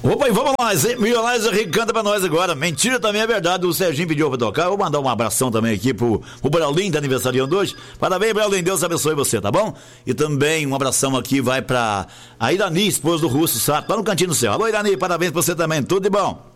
Opa, e vamos lá, Milionários Henrique canta pra nós agora. Mentira também é verdade, o Serginho pediu pra tocar. Eu vou mandar um abração também aqui pro Braulinho, tá aniversariando hoje. Parabéns, Braulinho, Deus abençoe você, tá bom? E também um abração aqui vai pra a Irani, esposa do Russo Sato, lá no Cantinho do Céu. Alô, Irani, parabéns pra você também, tudo de bom.